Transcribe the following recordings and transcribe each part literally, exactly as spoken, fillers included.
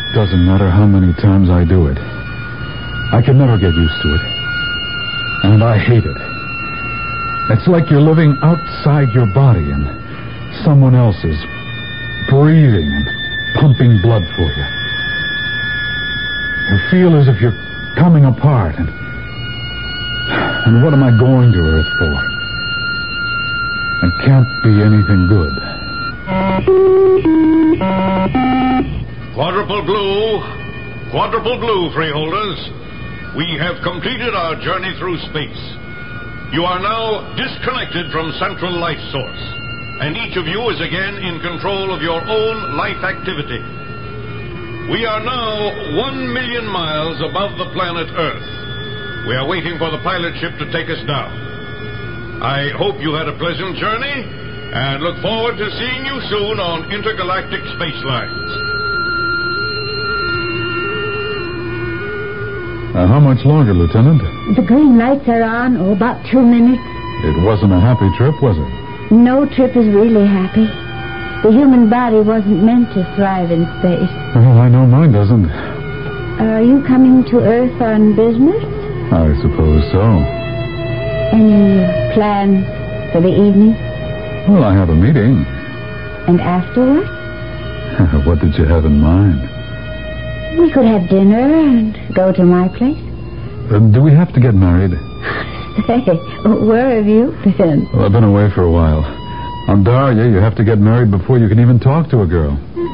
doesn't matter how many times I do it. I can never get used to it. And I hate it. It's like you're living outside your body and someone else is breathing and pumping blood for you. You feel as if you're coming apart. And, and what am I going to Earth for? It can't be anything good. Quadruple blue. Quadruple blue, freeholders. We have completed our journey through space. You are now disconnected from central life source, and each of you is again in control of your own life activity. We are now one million miles above the planet Earth. We are waiting for the pilot ship to take us down. I hope you had a pleasant journey, and look forward to seeing you soon on intergalactic space lines. Uh, how much longer, Lieutenant? The green lights are on. Oh, about two minutes. It wasn't a happy trip, was it? No trip is really happy. The human body wasn't meant to thrive in space. Well, I know mine doesn't. Are you coming to Earth on business? I suppose so. Any plans for the evening? Well, I have a meeting. And afterward? What did you have in mind? We could have dinner and go to my place. Uh, do we have to get married? Say, where have you been? Well, I've been away for a while. On Daria, you have to get married before you can even talk to a girl.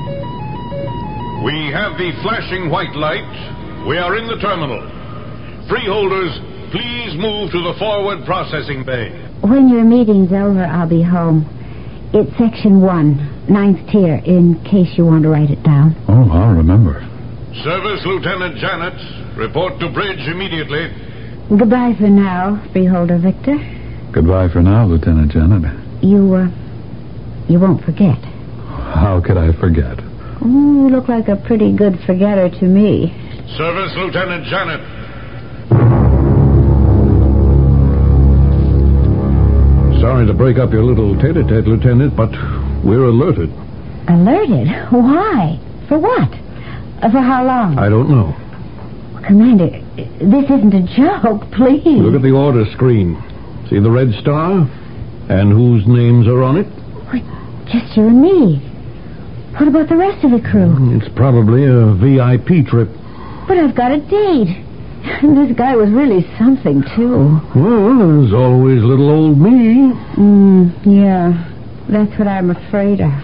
We have the flashing white light. We are in the terminal. Freeholders, please move to the forward processing bay. When your meeting's over, I'll be home. It's section one, ninth tier, in case you want to write it down. Oh, I'll remember. Service Lieutenant Janet, report to bridge immediately. Goodbye for now, Freeholder Victor. Goodbye for now, Lieutenant Janet. You, uh, you won't forget. How could I forget? Oh, you look like a pretty good forgetter to me. Service Lieutenant Janet. Sorry to break up your little tete-a-tete, Lieutenant, but we're alerted. Alerted? Why? For what? Uh, for how long? I don't know. Commander, this isn't a joke, please. Look at the order screen. See the red star? And whose names are on it? What, just you and me. What about the rest of the crew? It's probably a V I P trip. But I've got a date. And this guy was really something, too. Well, there's always little old me. Mm, yeah, that's what I'm afraid of.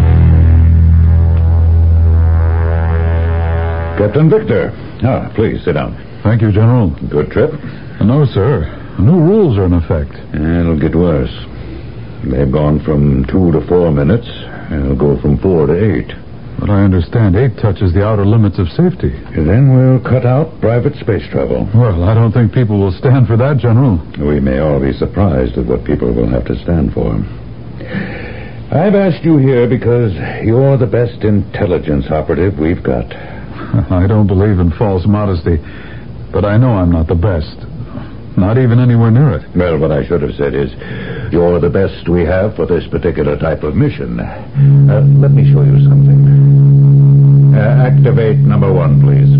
Captain Victor. Ah, please, sit down. Thank you, General. Good trip? No, sir. New rules are in effect. It'll get worse. They've gone from two to four minutes, and it'll go from four to eight. But I understand eight touches the outer limits of safety. Then we'll cut out private space travel. Well, I don't think people will stand for that, General. We may all be surprised at what people will have to stand for. I've asked you here because you're the best intelligence operative we've got. I don't believe in false modesty, but I know I'm not the best. Not even anywhere near it. Well, what I should have said is, you're the best we have for this particular type of mission. Uh, let me show you something. Uh, activate number one, please.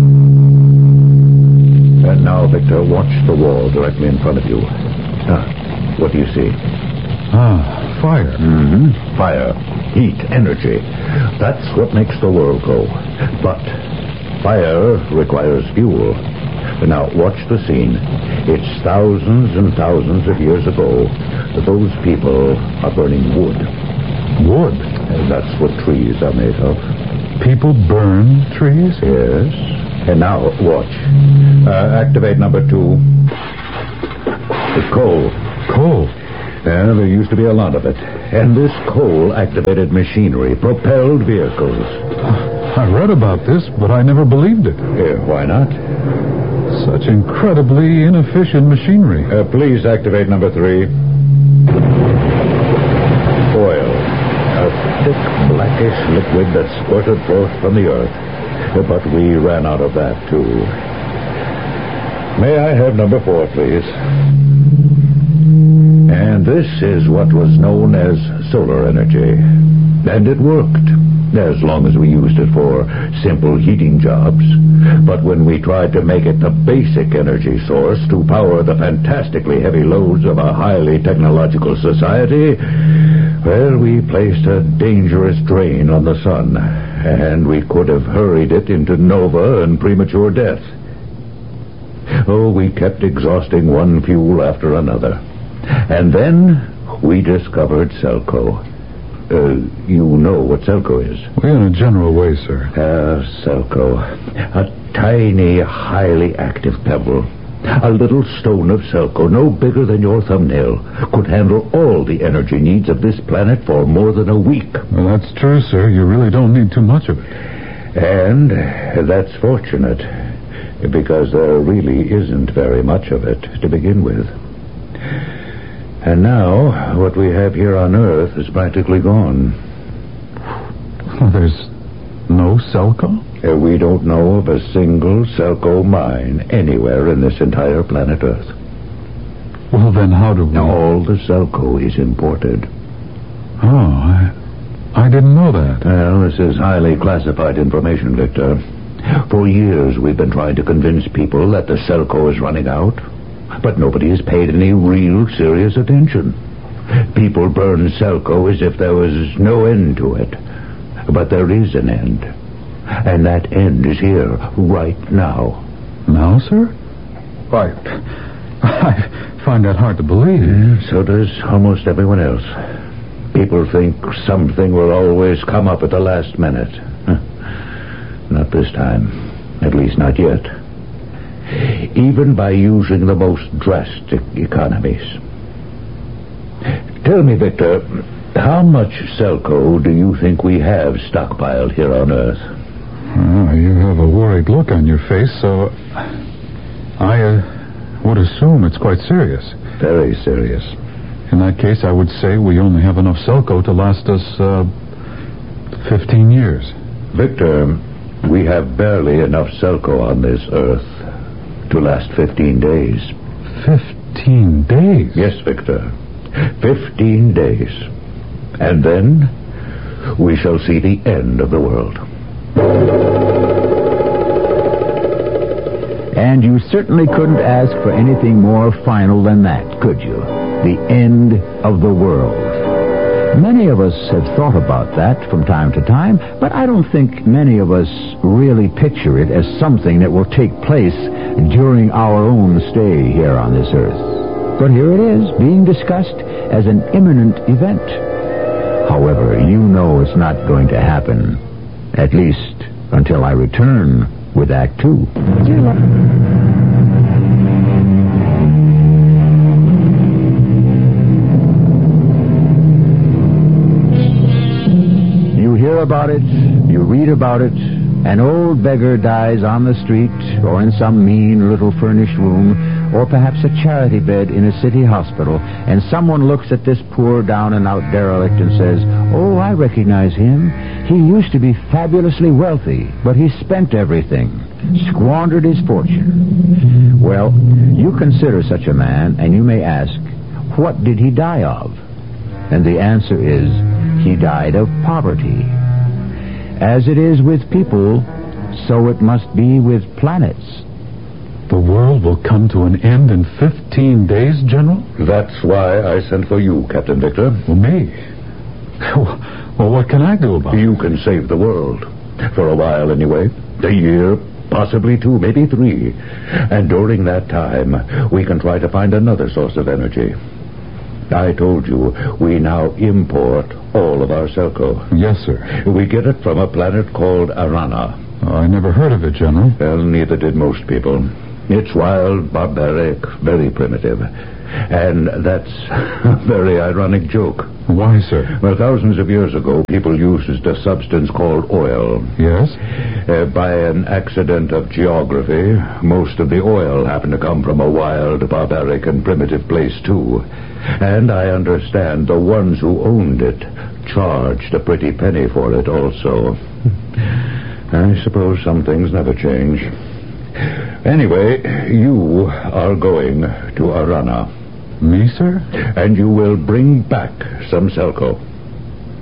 And now, Victor, watch the wall directly in front of you. Ah, what do you see? Ah, fire. Mm-hmm. Fire. Heat. Energy. That's what makes the world go. But fire requires fuel. Now, watch the scene. It's thousands and thousands of years ago. Those people are burning wood. Wood? And that's what trees are made of. People burn trees? Yes. And now, watch. Uh, activate number two. The coal. Coal? Yeah, there used to be a lot of it. And this coal-activated machinery propelled vehicles. I read about this, but I never believed it. Here, why not? Such incredibly inefficient machinery. Uh, please activate number three. Oil. A thick, blackish liquid that spurted forth from the earth. Uh, but we ran out of that, too. May I have number four, please? And this is what was known as solar energy. And it worked. as long as we used it for simple heating jobs. But when we tried to make it the basic energy source to power the fantastically heavy loads of a highly technological society, well, we placed a dangerous drain on the sun, and we could have hurried it into nova and premature death. Oh, we kept exhausting one fuel after another. And then we discovered Selco. Uh, you know what Selco is? Well, in a general way, sir. Ah, uh, Selco. A tiny, highly active pebble. A little stone of Selco, no bigger than your thumbnail, could handle all the energy needs of this planet for more than a week. Well, that's true, sir. You really don't need too much of it. And that's fortunate, because there really isn't very much of it to begin with. And now, what we have here on Earth is practically gone. Well, there's no Selco? Uh, we don't know of a single Selco mine anywhere in this entire planet Earth. Well, then how do we... All the Selco is imported. Oh, I, I didn't know that. Well, this is highly classified information, Victor. For years, we've been trying to convince people that the Selco is running out. But nobody has paid any real serious attention. People burn Selco as if there was no end to it. But there is an end. And that end is here, right now. Now, sir? Why, I find that hard to believe. Yeah, so does almost everyone else. People think something will always come up at the last minute. Huh. Not this time. At least not yet. Even by using the most drastic economies. Tell me, Victor, how much Selco do you think we have stockpiled here on Earth? Oh, you have a worried look on your face, so I uh, would assume it's quite serious. Very serious. In that case, I would say we only have enough Selco to last us uh, fifteen years. Victor, we have barely enough Selco on this Earth to last fifteen days. Fifteen days? Yes, Victor. Fifteen days. And then we shall see the end of the world. And you certainly couldn't ask for anything more final than that, could you? The end of the world. Many of us have thought about that from time to time, but I don't think many of us really picture it as something that will take place during our own stay here on this earth. But here it is, being discussed as an imminent event. However, you know it's not going to happen, at least until I return with Act Two. You hear about it, you read about it. An old beggar dies on the street or in some mean little furnished room, or perhaps a charity bed in a city hospital, and someone looks at this poor down-and-out derelict and says, "Oh, I recognize him. He used to be fabulously wealthy, but he spent everything, squandered his fortune." Well, you consider such a man, and you may ask, what did he die of? And the answer is, he died of poverty. As it is with people, so it must be with planets. The world will come to an end in fifteen days, General? That's why I sent for you, Captain Victor. Well, me? Well, what can I do about it? You can save the world. For a while, anyway. A year, possibly two, maybe three. And during that time, we can try to find another source of energy. I told you, we now import all of our Selco. Yes, sir. We get it from a planet called Arana. Oh, I never heard of it, General. Well, neither did most people. It's wild, barbaric, very primitive. And that's a very ironic joke. Why, sir? Well, thousands of years ago, people used a substance called oil. Yes? Uh, by an accident of geography, most of the oil happened to come from a wild, barbaric, and primitive place, too. And I understand the ones who owned it charged a pretty penny for it also. I suppose some things never change. Anyway, you are going to Arana. Me, sir? And you will bring back some Selco.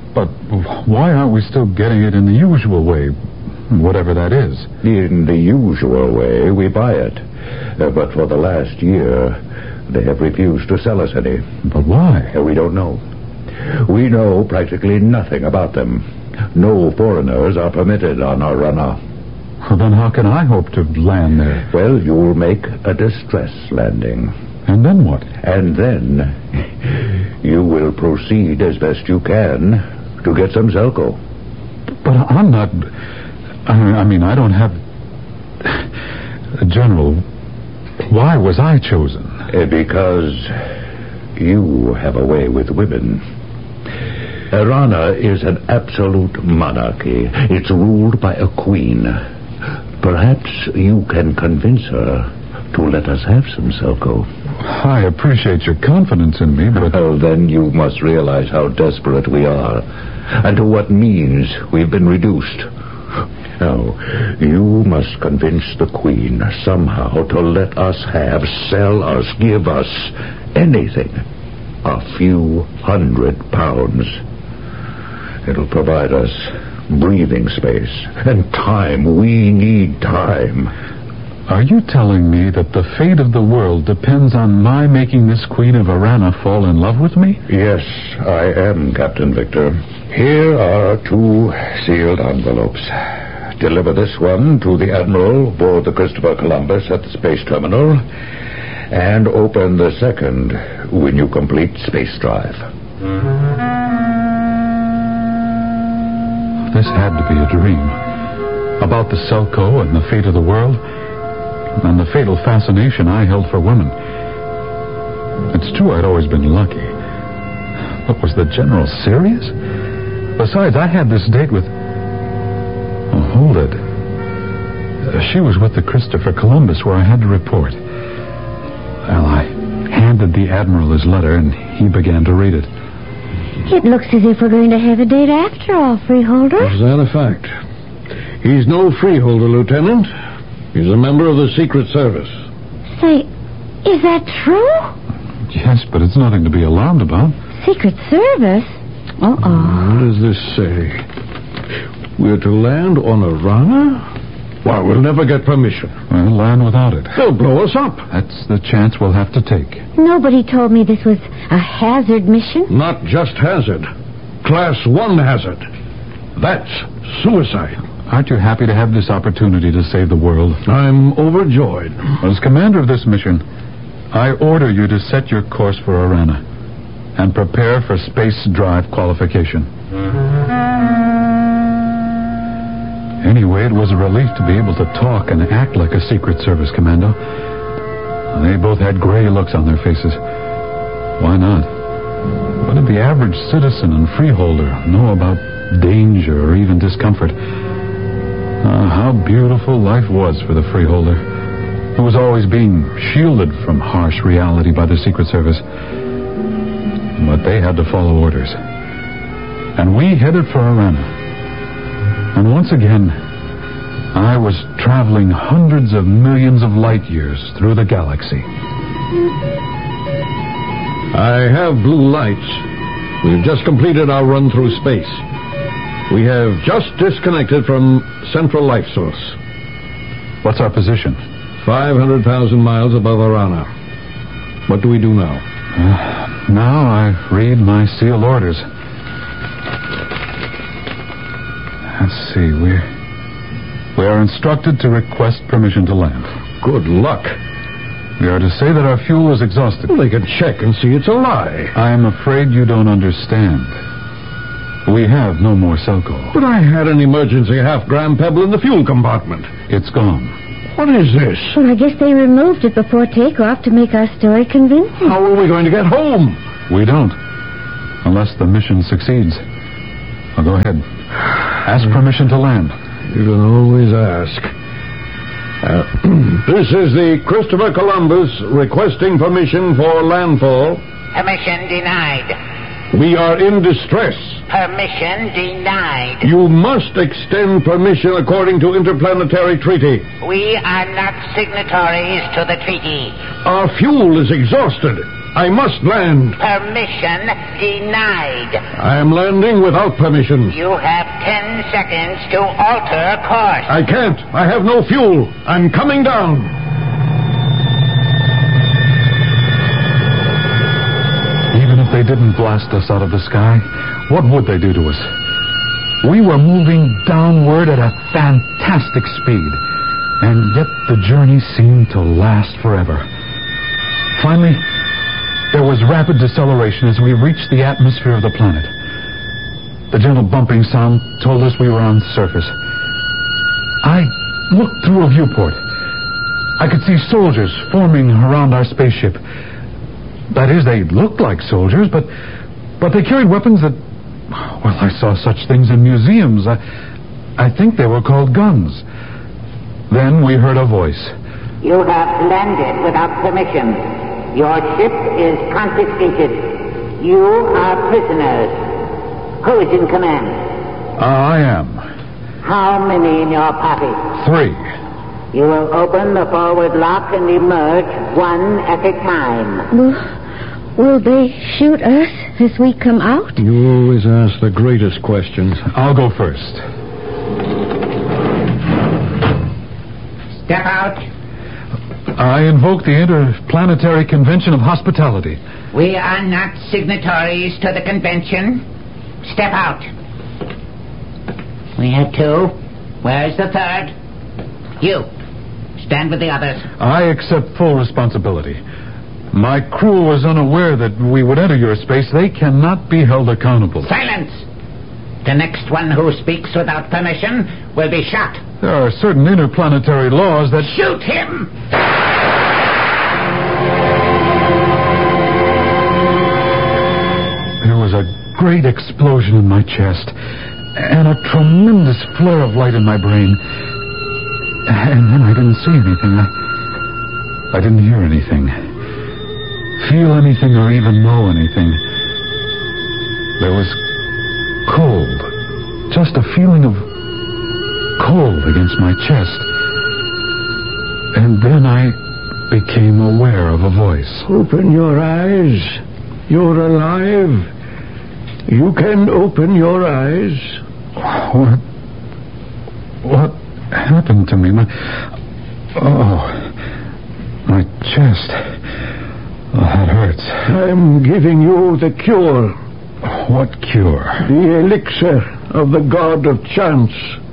But why aren't we still getting it in the usual way, whatever that is? In the usual way, we buy it. Uh, but for the last year, they have refused to sell us any. But why? Uh, we don't know. We know practically nothing about them. No foreigners are permitted on Arana. Well, then how can I hope to land there? Well, you'll make a distress landing. And then what? And then you will proceed as best you can to get some Zelko. But I'm not... I mean, I don't have... General, why was I chosen? Uh, because you have a way with women. Arana is an absolute monarchy. It's ruled by a queen. Perhaps you can convince her to let us have some Zelko. I appreciate your confidence in me, but... Well, then you must realize how desperate we are, and to what means we've been reduced. Now, you must convince the Queen somehow to let us have, sell us, give us anything. A few hundred pounds. It'll provide us breathing space and time. We need time. Are you telling me that the fate of the world depends on my making this Queen of Arana fall in love with me? Yes, I am, Captain Victor. Here are two sealed envelopes. Deliver this one to the Admiral aboard the Christopher Columbus at the space terminal, and open the second when you complete space drive. This had to be a dream. About the Zelko and the fate of the world, and the fatal fascination I held for women. It's true I'd always been lucky. But was the General serious? Besides, I had this date with... Oh, hold it. Uh, she was with the Christopher Columbus where I had to report. Well, I handed the Admiral his letter, and he began to read it. It looks as if we're going to have a date after all, Freeholder. Is that a fact? He's no freeholder, Lieutenant. He's a member of the Secret Service. Say, is that true? Yes, but it's nothing to be alarmed about. Secret Service? Uh-oh. What does this say? We're to land on Arana? Why, we'll never get permission. Well, land without it. They'll blow us up. That's the chance we'll have to take. Nobody told me this was a hazard mission. Not just hazard. Class one hazard. That's suicide. Aren't you happy to have this opportunity to save the world? I'm overjoyed. As commander of this mission, I order you to set your course for Arana and prepare for space drive qualification. Anyway, it was a relief to be able to talk and act like a Secret Service commando. They both had gray looks on their faces. Why not? What did the average citizen and freeholder know about danger or even discomfort? Uh, how beautiful life was for the freeholder, who was always being shielded from harsh reality by the Secret Service. But they had to follow orders. And we headed for Arana. And once again, I was traveling hundreds of millions of light years through the galaxy. I have blue lights. We've just completed our run through space. We have just disconnected from Central Life Source. What's our position? five hundred thousand miles above Arana. What do we do now? Uh, now I read my sealed orders. Let's see, we're... We are instructed to request permission to land. Good luck. We are to say that our fuel is exhausted. Well, they can check and see it's a lie. I am afraid you don't understand. We have no more Zelko. But I had an emergency half-gram pebble in the fuel compartment. It's gone. What is this? Well, I guess they removed it before takeoff to make our story convincing. How are we going to get home? We don't. Unless the mission succeeds. Well, go ahead. Ask permission to land. You can always ask. Uh, this is the Christopher Columbus requesting permission for landfall. Permission denied. We are in distress. Permission denied. You must extend permission according to interplanetary treaty. We are not signatories to the treaty. Our fuel is exhausted. I must land. Permission denied. I am landing without permission. You have ten seconds to alter course. I can't. I have no fuel. I'm coming down. Even if they didn't blast us out of the sky, what would they do to us? We were moving downward at a fantastic speed, and yet the journey seemed to last forever. Finally, there was rapid deceleration as we reached the atmosphere of the planet. The gentle bumping sound told us we were on the surface. I looked through a viewport. I could see soldiers forming around our spaceship. That is, they looked like soldiers, but but they carried weapons that, well, I saw such things in museums. I, I think they were called guns. Then we heard a voice. You have landed without permission. Your ship is confiscated. You are prisoners. Who is in command? Uh, I am. How many in your party? Three. You will open the forward lock and emerge one at a time. Will, will they shoot us as we come out? You always ask the greatest questions. I'll go first. Step out. I invoke the Interplanetary Convention of Hospitality. We are not signatories to the convention. Step out. We have two. Where's the third? You. Stand with the others. I accept full responsibility. My crew was unaware that we would enter your space. They cannot be held accountable. Silence! The next one who speaks without permission will be shot. There are certain interplanetary laws that... Shoot him! There was a great explosion in my chest and a tremendous flare of light in my brain. And then I didn't see anything. I, I didn't hear anything, feel anything, or even know anything. There was cold, just a feeling of cold against my chest. And then I became aware of a voice. Open your eyes. You're alive. You can open your eyes. What? What happened to me? My, oh, my chest. Oh, that hurts. I'm giving you the cure. What cure? The elixir of the god of chance.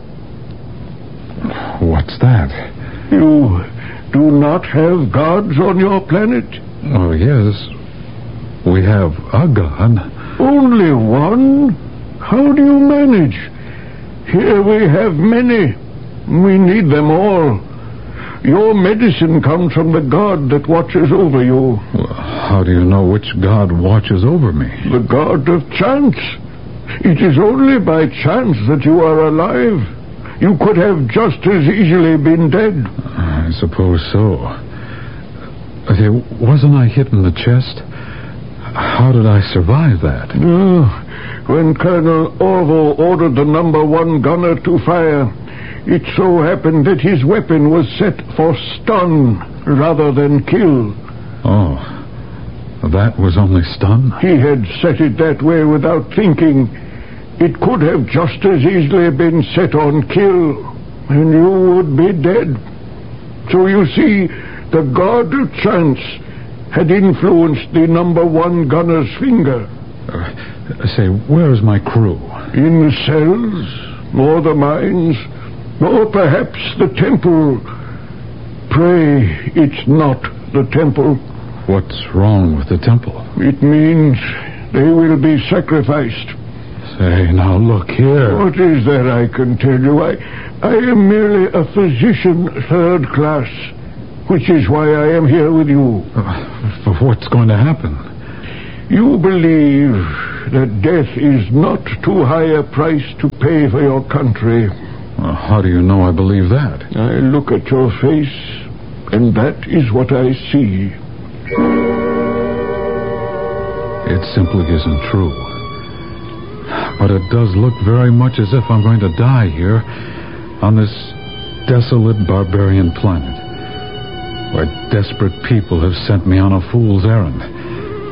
What's that? You do not have gods on your planet? Oh, yes. We have a god. Only one? How do you manage? Here we have many. We need them all. Your medicine comes from the god that watches over you. Well, how do you know which god watches over me? The god of chance. It is only by chance that you are alive. You could have just as easily been dead. I suppose so. Okay, wasn't I hit in the chest? How did I survive that? Uh, when Colonel Orville ordered the number one gunner to fire, it so happened that his weapon was set for stun rather than kill. Oh, that was only stun? He had set it that way without thinking. It could have just as easily been set on kill, and you would be dead. So you see, the god of chance had influenced the number one gunner's finger. Uh, say, where's my crew? In the cells, or the mines, or perhaps the temple. Pray it's not the temple. What's wrong with the temple? It means they will be sacrificed. Say, now look here. What is there I can tell you? I, I am merely a physician third class, which is why I am here with you. Uh, what's going to happen? You believe that death is not too high a price to pay for your country. Uh, how do you know I believe that? I look at your face, and that is what I see. It simply isn't true. But it does look very much as if I'm going to die here on this desolate barbarian planet, where desperate people have sent me on a fool's errand.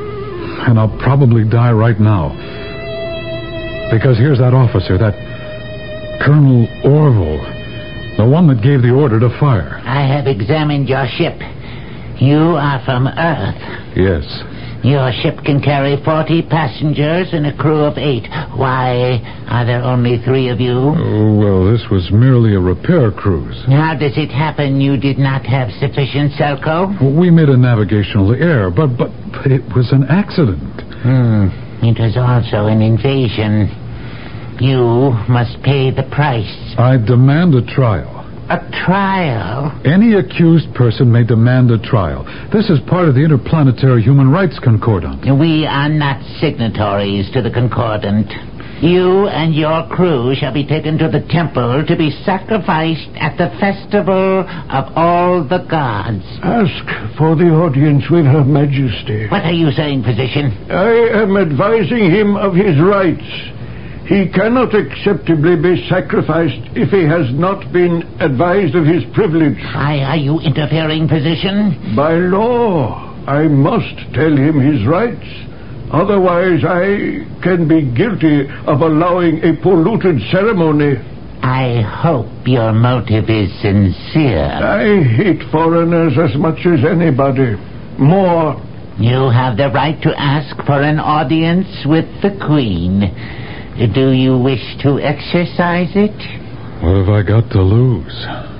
And I'll probably die right now. Because here's that officer, that Colonel Orville, the one that gave the order to fire. I have examined your ship. You are from Earth. Yes. Your ship can carry forty passengers and a crew of eight. Why are there only three of you? Oh, well, this was merely a repair cruise. How does it happen you did not have sufficient Selco? We made a navigational error, but, but, but it was an accident. Hmm. It was also an invasion. You must pay the price. I demand a trial. A trial? Any accused person may demand a trial. This is part of the Interplanetary Human Rights Concordant. We are not signatories to the Concordant. You and your crew shall be taken to the temple to be sacrificed at the festival of all the gods. Ask for the audience with Her Majesty. What are you saying, physician? I am advising him of his rights. He cannot acceptably be sacrificed if he has not been advised of his privilege. Why are you interfering, physician? By law, I must tell him his rights. Otherwise, I can be guilty of allowing a polluted ceremony. I hope your motive is sincere. I hate foreigners as much as anybody. More. You have the right to ask for an audience with the Queen. Do you wish to exercise it? What have I got to lose?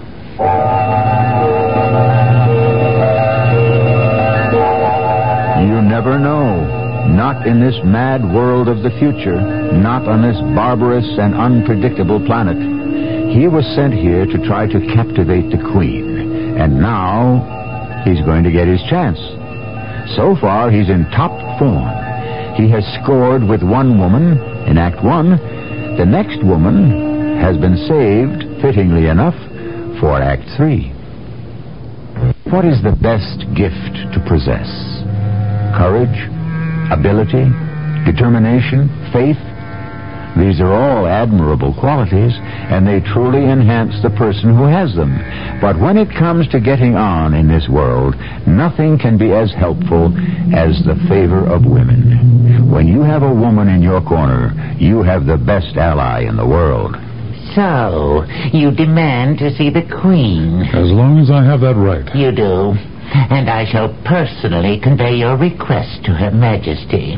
You never know. Not in this mad world of the future. Not on this barbarous and unpredictable planet. He was sent here to try to captivate the Queen. And now he's going to get his chance. So far, he's in top form. He has scored with one woman in Act One. The next woman has been saved, fittingly enough, for Act Three. What is the best gift to possess? Courage, ability, determination, faith? These are all admirable qualities, and they truly enhance the person who has them. But when it comes to getting on in this world, nothing can be as helpful as the favor of women. When you have a woman in your corner, you have the best ally in the world. So, you demand to see the Queen? As long as I have that right. You do. And I shall personally convey your request to Her Majesty.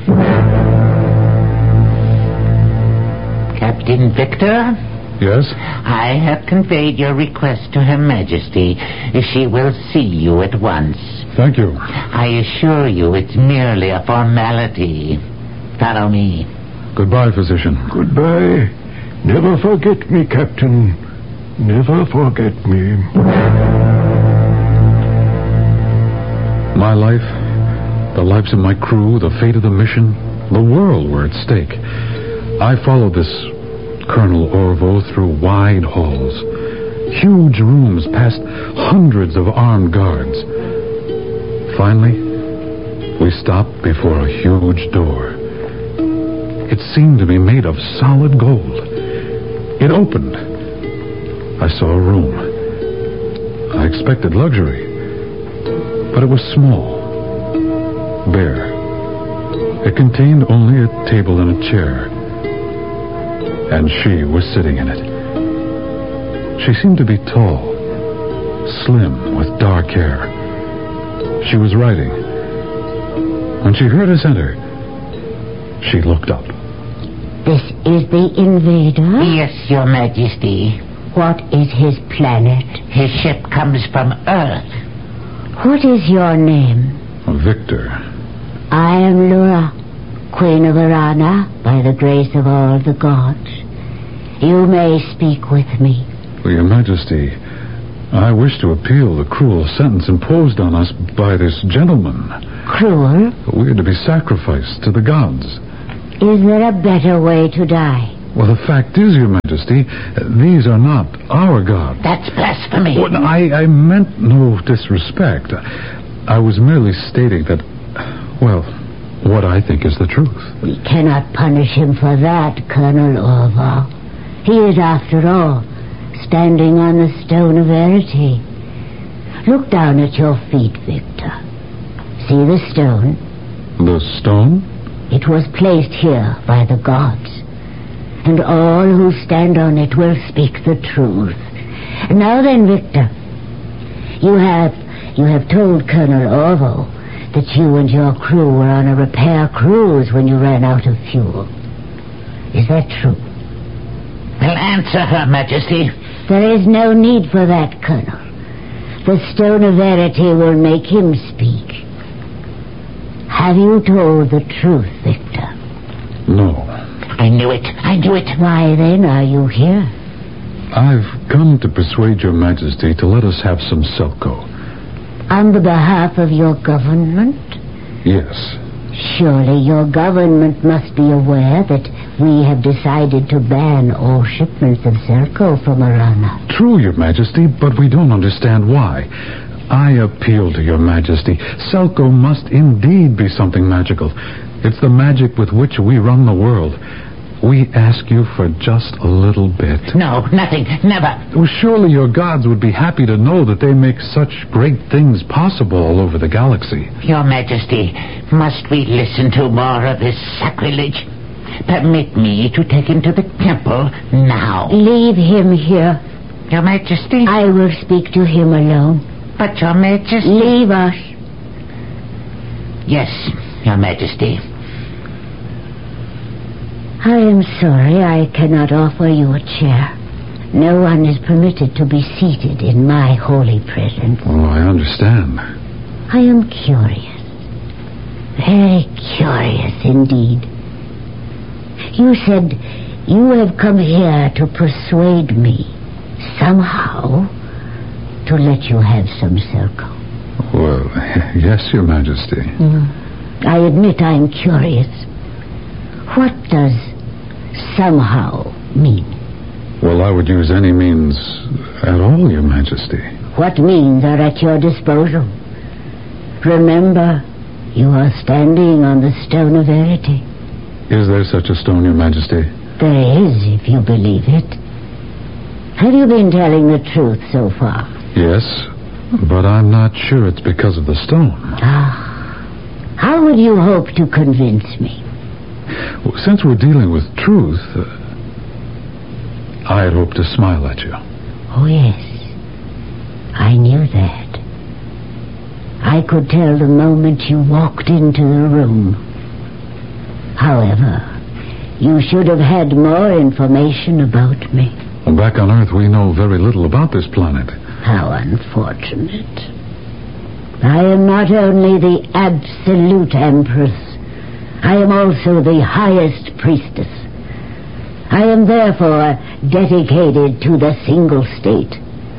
Captain Victor? Yes? I have conveyed your request to Her Majesty. She will see you at once. Thank you. I assure you it's merely a formality. Follow me. Goodbye, physician. Goodbye. Never forget me, Captain. Never forget me. My life, the lives of my crew, the fate of the mission, the world were at stake. I followed this Colonel Orville through wide halls, huge rooms past hundreds of armed guards. Finally, we stopped before a huge door. It seemed to be made of solid gold. It opened. I saw a room. I expected luxury, but it was small, bare. It contained only a table and a chair. And she was sitting in it. She seemed to be tall, slim, with dark hair. She was writing. When she heard us enter, she looked up. This is the invader? Yes, Your Majesty. What is his planet? His ship comes from Earth. What is your name? Victor. I am Lura, Queen of Arana, by the grace of all the gods. You may speak with me. Your Majesty, I wish to appeal the cruel sentence imposed on us by this gentleman. Cruel? We are to be sacrificed to the gods. Is there a better way to die? Well, the fact is, Your Majesty, these are not our gods. That's blasphemy. Well, I, I meant no disrespect. I was merely stating that, well, what I think is the truth. We cannot punish him for that, Colonel Orville. He is, after all, standing on the stone of verity. Look down at your feet, Victor. See the stone? The stone? It was placed here by the gods, and all who stand on it will speak the truth. Now then, Victor, you have you have told Colonel Orville that you and your crew were on a repair cruise when you ran out of fuel. Is that true? Well, answer Her Majesty. There is no need for that, Colonel. The Stone of Verity will make him speak. Have you told the truth, Victor? No. I knew it. I knew it. Why, then, are you here? I've come to persuade your majesty to let us have some Selco. On the behalf of your government? Yes. Surely your government must be aware that we have decided to ban all shipments of Selco from Arana. True, your majesty, but we don't understand why. I appeal to your majesty. Selco must indeed be something magical. It's the magic with which we run the world. We ask you for just a little bit. No, nothing, never. Well, surely your gods would be happy to know that they make such great things possible all over the galaxy. Your Majesty, must we listen to more of this sacrilege? Permit me to take him to the temple now. Leave him here. Your Majesty? I will speak to him alone. But, Your Majesty... Leave us. Yes, Your Majesty. I am sorry I cannot offer you a chair. No one is permitted to be seated in my holy presence. Oh, I understand. I am curious. Very curious indeed. You said you have come here to persuade me, somehow, to let you have some Selco. Well, yes, your majesty. Mm. I admit I'm curious. What does somehow mean? Well, I would use any means at all, your majesty. What means are at your disposal. Remember, you are standing on the Stone of Verity. Is there such a stone, your majesty? There is, if you believe it. Have you been telling the truth so far? Yes, but I'm not sure it's because of the stone. Ah, how would you hope to convince me? Well, since we're dealing with truth, uh, I'd hope to smile at you. Oh, yes. I knew that. I could tell the moment you walked into the room. However, you should have had more information about me. Well, back on Earth, we know very little about this planet. How unfortunate. I am not only the absolute Empress, I am also the highest priestess. I am therefore dedicated to the single state.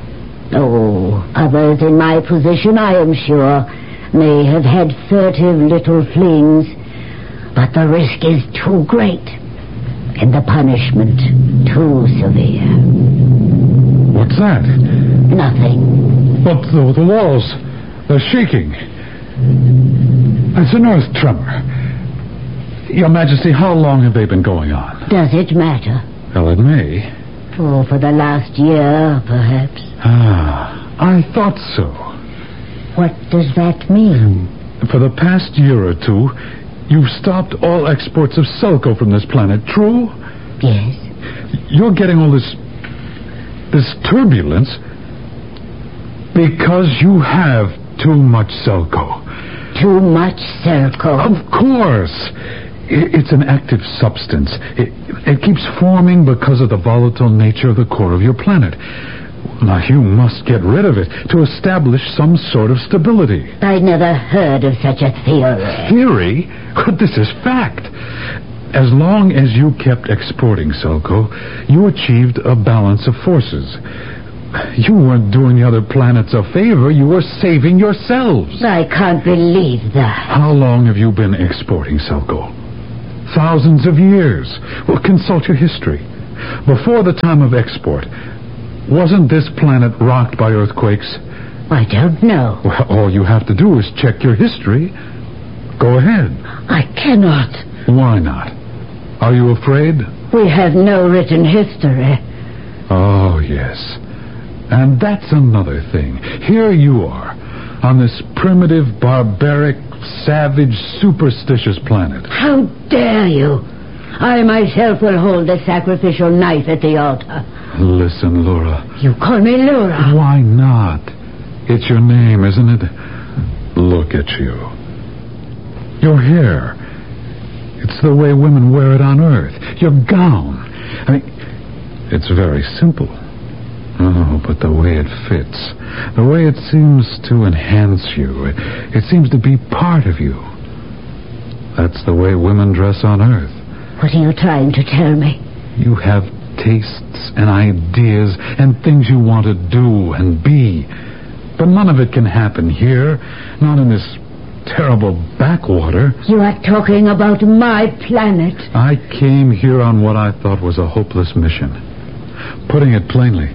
Oh, others in my position, I am sure, may have had furtive little flings, but the risk is too great, and the punishment too severe. What's that? Nothing. But the, the walls, they're shaking. It's an earth tremor. Your Majesty, how long have they been going on? Does it matter? Well, it may. Oh, for the last year, perhaps. Ah, I thought so. What does that mean? For the past year or two, you've stopped all exports of Selco from this planet, true? Yes. You're getting all this... this turbulence because you have too much Selco. Too much Selco? Of course. It's an active substance. It, it keeps forming because of the volatile nature of the core of your planet. Now, you must get rid of it to establish some sort of stability. I never heard of such a theory. Theory? But this is fact. As long as you kept exporting Selco, you achieved a balance of forces. You weren't doing the other planets a favor. You were saving yourselves. I can't believe that. How long have you been exporting Selco? Thousands of years. Well, consult your history. Before the time of export, wasn't this planet rocked by earthquakes? I don't know. Well, all you have to do is check your history. Go ahead. I cannot. Why not? Are you afraid? We have no written history. Oh, yes. And that's another thing. Here you are, on this primitive, barbaric, savage, superstitious planet. How dare you? I myself will hold the sacrificial knife at the altar. Listen, Laura. You call me Laura? Why not? It's your name, isn't it? Look at you. Your hair. It's the way women wear it on Earth. Your gown. I mean, it's very simple. Oh, but the way it fits, the way it seems to enhance you, it, it seems to be part of you. That's the way women dress on Earth. What are you trying to tell me? You have tastes and ideas and things you want to do and be. But none of it can happen here, not in this terrible backwater. You are talking about my planet. I came here on what I thought was a hopeless mission. Putting it plainly,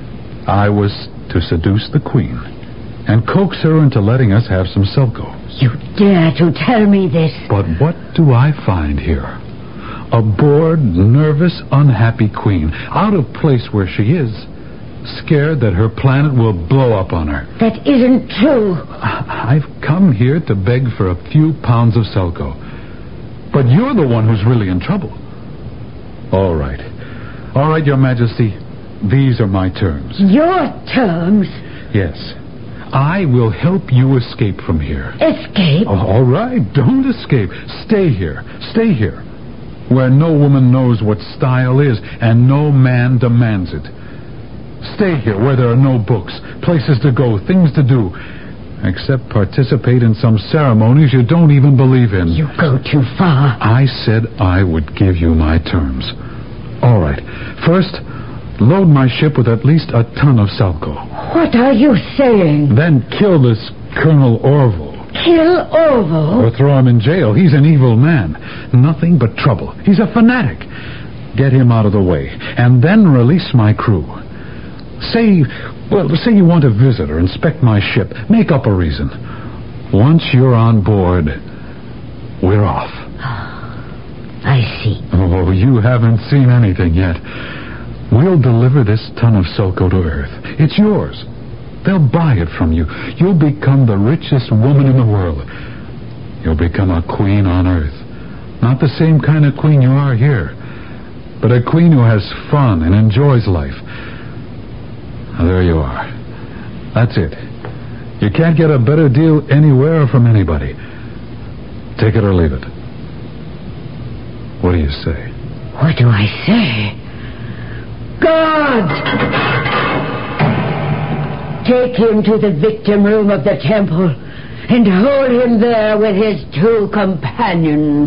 I was to seduce the Queen and coax her into letting us have some Selko. You dare to tell me this? But what do I find here? A bored, nervous, unhappy Queen, out of place where she is, scared that her planet will blow up on her. That isn't true. I've come here to beg for a few pounds of Selko. But you're the one who's really in trouble. All right. All right, Your Majesty. These are my terms. Your terms? Yes. I will help you escape from here. Escape? Oh, all right. Don't escape. Stay here. Stay here. Where no woman knows what style is and no man demands it. Stay here where there are no books, places to go, things to do, except participate in some ceremonies you don't even believe in. You go too far. I said I would give you my terms. All right. First, load my ship with at least a ton of Selko. What are you saying? Then kill this Colonel Orville. Kill Orville? Or throw him in jail. He's an evil man. Nothing but trouble. He's a fanatic. Get him out of the way. And then release my crew. Say, well, say you want to visit or inspect my ship. Make up a reason. Once you're on board, we're off. I see. Oh, you haven't seen anything yet. We'll deliver this ton of Selko to Earth. It's yours. They'll buy it from you. You'll become the richest woman in the world. You'll become a queen on Earth. Not the same kind of queen you are here, but a queen who has fun and enjoys life. Now, there you are. That's it. You can't get a better deal anywhere or from anybody. Take it or leave it. What do you say? What do I say? God! Take him to the victim room of the temple and hold him there with his two companions.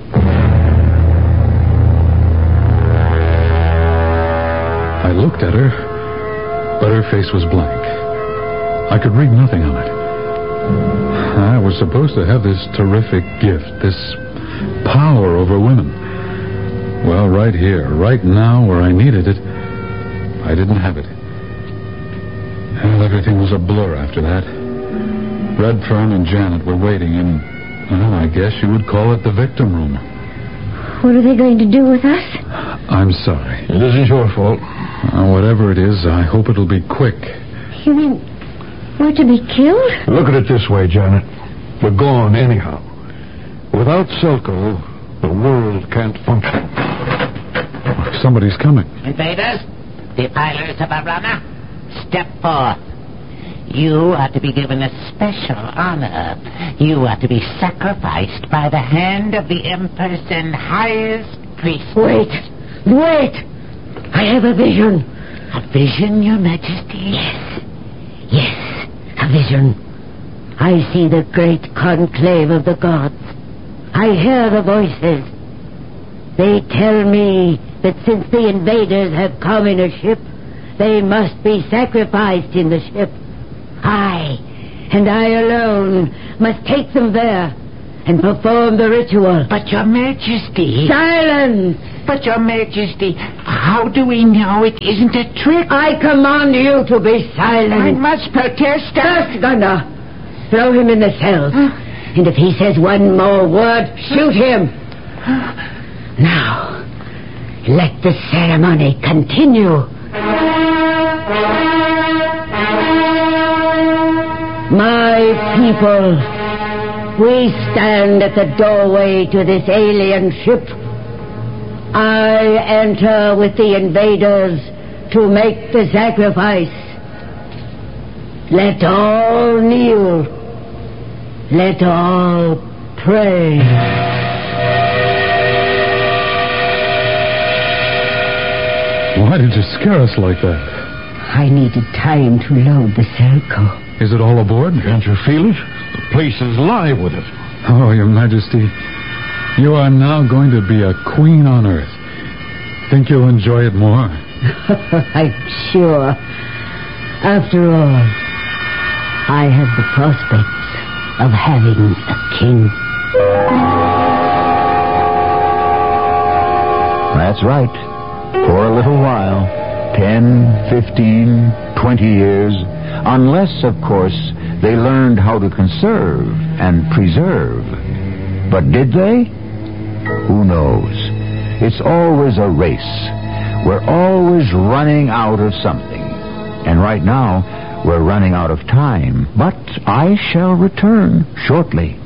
I looked at her, but her face was blank. I could read nothing on it. I was supposed to have this terrific gift, this power over women. Well, right here, right now, where I needed it, I didn't have it. Well, everything was a blur after that. Redfern and Janet were waiting in, well, I guess you would call it the victim room. What are they going to do with us? I'm sorry. It isn't your fault. Uh, whatever it is, I hope it'll be quick. You mean we're to be killed? Look at it this way, Janet. We're gone anyhow. Without Selko, the world can't function. Somebody's coming. Invaders, defilers of Arana, step forth. You are to be given a special honor. You are to be sacrificed by the hand of the Empress and highest priest. Wait, wait! I have a vision. A vision, Your Majesty? Yes, yes, a vision. I see the great conclave of the gods. I hear the voices. They tell me that since the invaders have come in a ship, they must be sacrificed in the ship. I, and I alone, must take them there and perform the ritual. But, Your Majesty... Silence! But, Your Majesty, how do we know it isn't a trick? I command you to be silent. I must protest. First, Gunnar, throw him in the cells. And if he says one more word, shoot him. Now, let the ceremony continue. My people, we stand at the doorway to this alien ship. I enter with the invaders to make the sacrifice. Let all kneel. Let all pray. Why did you scare us like that? I needed time to load the Selco. Is it all aboard? Can't you feel it? The place is live with it. Oh, Your Majesty, you are now going to be a queen on Earth. Think you'll enjoy it more? I'm sure. After all, I have the prospects of having a king. That's right. For a little while, ten, fifteen, twenty years, unless, of course, they learned how to conserve and preserve. But did they? Who knows? It's always a race. We're always running out of something. And right now, we're running out of time. But I shall return shortly.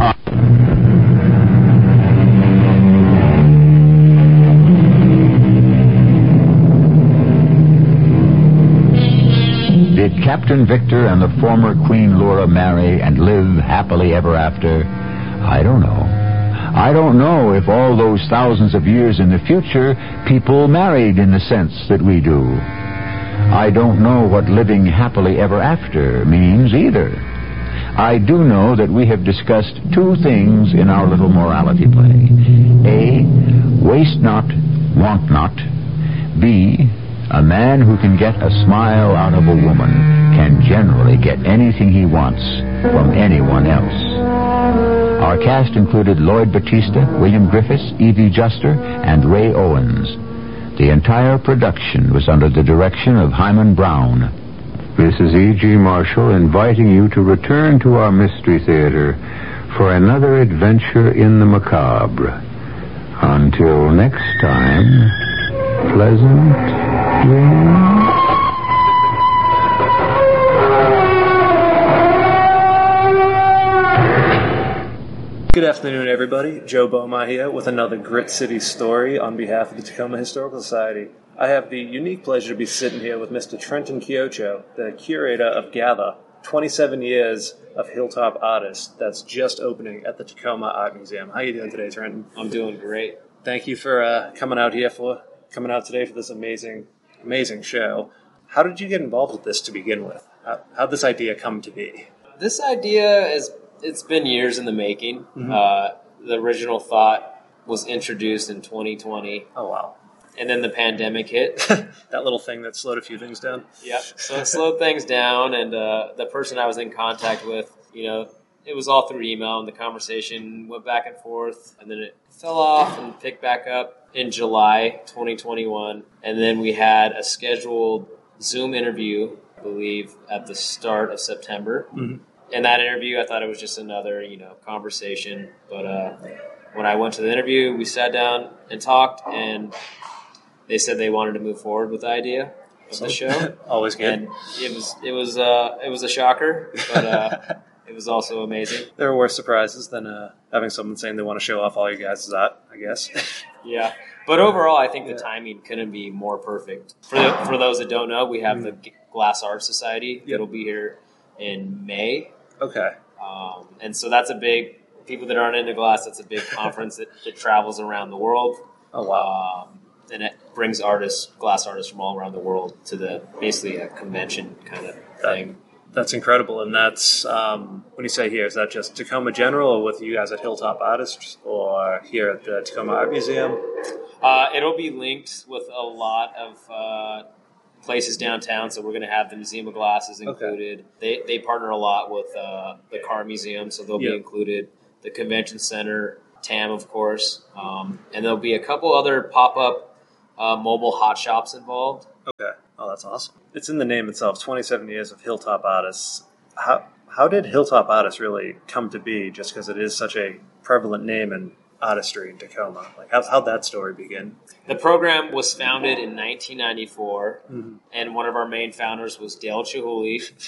Did Captain Victor and the former Queen Laura marry and live happily ever after? I don't know. I don't know if all those thousands of years in the future people married in the sense that we do. I don't know what living happily ever after means either. I do know that we have discussed two things in our little morality play. A, waste not, want not. B, a man who can get a smile out of a woman can generally get anything he wants from anyone else. Our cast included Lloyd Battista, William Griffiths, Evie Juster, and Ray Owens. The entire production was under the direction of Hyman Brown. This is E G. Marshall inviting you to return to our Mystery Theater for another adventure in the macabre. Until next time, pleasant dreams. Good afternoon, everybody. Joe Boma here with another Grit City story on behalf of the Tacoma Historical Society. I have the unique pleasure to be sitting here with Mister Trenton Kiocho, the curator of Gather, twenty-seven years of Hilltop Artists that's just opening at the Tacoma Art Museum. How are you doing today, Trenton? I'm doing great. Thank you for uh, coming out here for coming out today for this amazing, amazing show. How did you get involved with this to begin with? How how'd this idea come to be? This idea is it's been years in the making. Mm-hmm. Uh, the original thought was introduced in twenty twenty. Oh wow! And then the pandemic hit. That little thing that slowed a few things down. Yep. So it slowed things down, and uh, the person I was in contact with, you know, it was all through email, and the conversation went back and forth, and then it fell off and picked back up in July twenty twenty-one, and then we had a scheduled Zoom interview, I believe, at the start of September. Mm-hmm. In that interview, I thought it was just another, you know, conversation, but uh, when I went to the interview, we sat down and talked, and they said they wanted to move forward with the idea of the show. Always good. And it was it was uh, it was a shocker, but uh, it was also amazing. There are worse surprises than uh, having someone saying they want to show off all you guys' art, I guess. Yeah, but overall, I think the timing couldn't be more perfect. For the, for those that don't know, we have the Glass Art Society. Yep. It'll be here in May. Okay. Um, and so that's a big, people that aren't into glass, that's a big conference that, that travels around the world. Oh, wow. Um, and it brings artists, glass artists from all around the world to the, basically a convention kind of thing. That, that's incredible. And that's, um, when you say here, is that just Tacoma General or with you guys at Hilltop Artists or here at the Tacoma Art Museum? Uh, it'll be linked with a lot of uh, places downtown, so we're going to have the Museum of Glasses included. Okay. They they partner a lot with uh, the Car Museum, so they'll yep. be included. The Convention Center, T A M, of course, um, and there'll be a couple other pop-up uh, mobile hot shops involved. Okay. Oh, that's awesome. It's in the name itself, twenty-seven years of Hilltop Artists. How, how did Hilltop Artists really come to be, just because it is such a prevalent name in artistry in Tacoma? Like, how, how'd that story begin? The program was founded in nineteen ninety-four, mm-hmm. and one of our main founders was Dale Chihuly.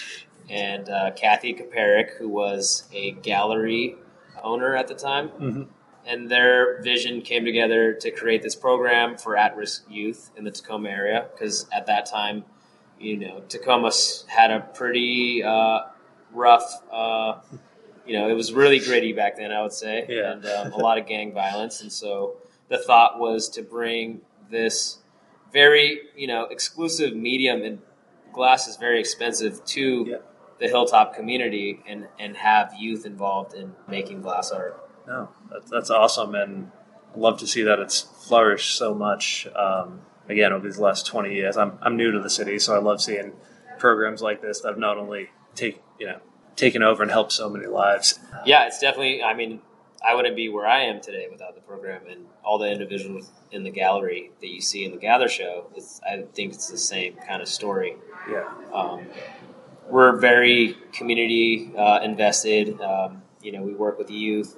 and uh, Kathy Kaparik, who was a gallery owner at the time. Mm-hmm. And their vision came together to create this program for at-risk youth in the Tacoma area, because at that time, you know, Tacoma had a pretty uh, rough, uh, you know, it was really gritty back then, I would say, yeah. and um, a lot of gang violence. And so the thought was to bring this very, you know, exclusive medium, and glass is very expensive, to yeah. the Hilltop community, and, and have youth involved in making glass art. No, that's, that's awesome, and I love to see that it's flourished so much. Um, again, over these last twenty years, I'm I'm new to the city, so I love seeing programs like this that have not only take you know taken over and helped so many lives. Yeah, it's definitely. I mean, I wouldn't be where I am today without the program, and all the individuals in the gallery that you see in the Gather show. It's, I think it's the same kind of story. Yeah, um, we're very community uh, invested. Um, you know, we work with the youth.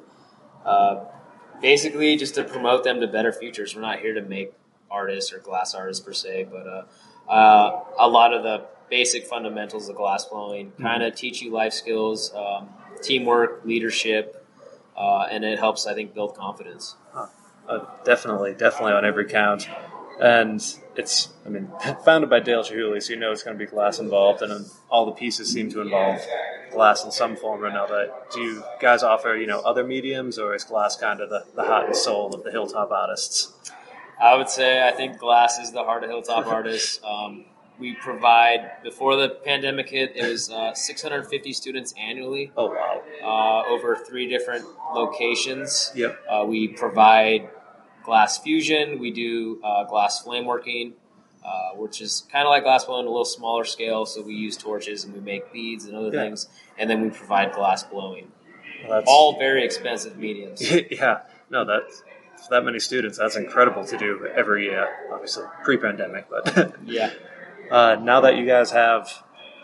Uh, basically just to promote them to better futures. We're not here to make artists or glass artists per se, but uh, uh, a lot of the basic fundamentals of glass blowing mm-hmm. kind of teach you life skills, um, teamwork, leadership, uh, and it helps, I think, build confidence. Huh. Uh, definitely, definitely on every count. And it's, I mean, founded by Dale Chihuly, so you know it's going to be glass involved, and all the pieces seem to involve glass in some form or another. Do you guys offer, you know, other mediums, or is glass kind of the, the heart and soul of the Hilltop artists? I would say I think glass is the heart of Hilltop artists. Um, we provide, before the pandemic hit, it was uh, six hundred fifty students annually. Oh, wow. Uh, over three different locations. Yep. Uh, we provide glass fusion. We do uh, glass flame working, uh, which is kind of like glass blowing, a little smaller scale. So we use torches and we make beads and other yeah. things. And then we provide glass blowing. Well, that's... all very expensive mediums. yeah. No, that's, for that many students, that's incredible to do every year. Obviously, pre-pandemic, but yeah. Uh, now that you guys have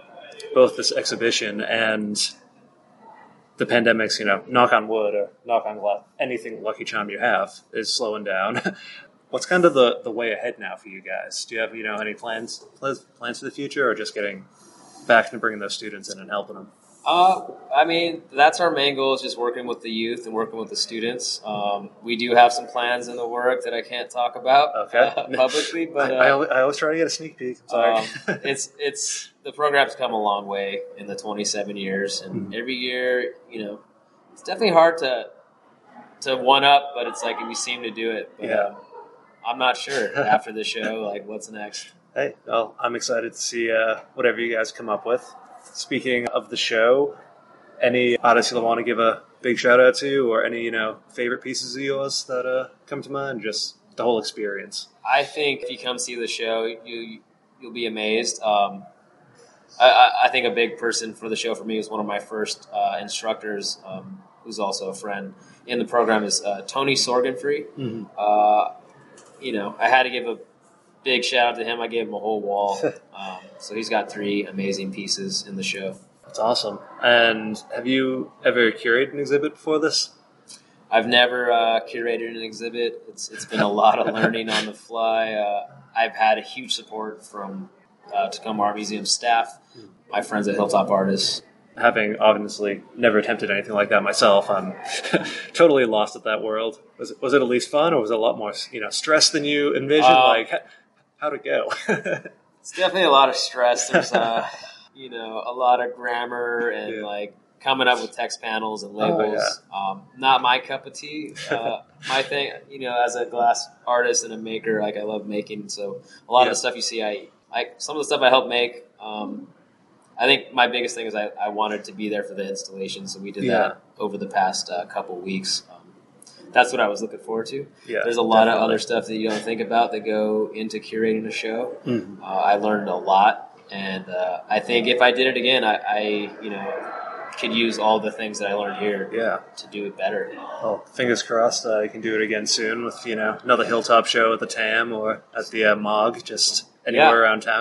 both this exhibition and the pandemic's, you know, knock on wood or knock on glass, anything Lucky Charm you have is slowing down. What's kind of the, the way ahead now for you guys? Do you have, you know, any plans plans for the future, or just getting back and bringing those students in and helping them? Uh, I mean, that's our main goal, is just working with the youth and working with the students. Um, we do have some plans in the work that I can't talk about okay. uh, publicly, but uh, I, I, always, I always try to get a sneak peek. I'm sorry. um, it's it's the program's come a long way in the twenty-seven years, and mm-hmm. every year, you know, it's definitely hard to to one up, but it's like we seem to do it. But, yeah. um, I'm not sure after the show, like what's next. Hey, well, I'm excited to see uh, whatever you guys come up with. Speaking of the show, any artists you'll want to give a big shout out to, or any, you know, favorite pieces of yours that uh, come to mind? Just the whole experience. I think if you come see the show, you you'll be amazed. Um, I, I think a big person for the show for me was one of my first uh, instructors, um, who's also a friend in the program, is uh, Tony Sorgenfree. Mm-hmm. Uh, you know, I had to give a big shout out to him. I gave him a whole wall. Um, so he's got three amazing pieces in the show. That's awesome. And have you ever curated an exhibit before this? I've never uh, curated an exhibit. It's It's been a lot of learning on the fly. Uh, I've had a huge support from uh, Tacoma Art Museum staff, my friends at Hilltop Artists. Having obviously never attempted anything like that myself, I'm totally lost at that world. Was it, was it at least fun, or was it a lot more, you know, stress than you envisioned? Uh, like, how'd it go? It's definitely a lot of stress. There's, uh, you know, a lot of grammar and yeah. like coming up with text panels and labels. Oh, yeah. um, not my cup of tea. Uh, my thing, you know, as a glass artist and a maker, like I love making. So a lot yeah. of the stuff you see, I like some of the stuff I help make. Um, I think my biggest thing is I, I wanted to be there for the installation, so we did yeah. that over the past uh, couple weeks. Um, that's what I was looking forward to. Yeah, There's a lot definitely. of other stuff that you don't think about that go into curating a show. Mm-hmm. Uh, I learned a lot, and uh, I think if I did it again, I, I you know could use all the things that I learned here yeah. to do it better. Well, fingers crossed uh, you can do it again soon with, you know, another Hilltop show at the T A M or at the uh, M O G, just anywhere yeah. around town.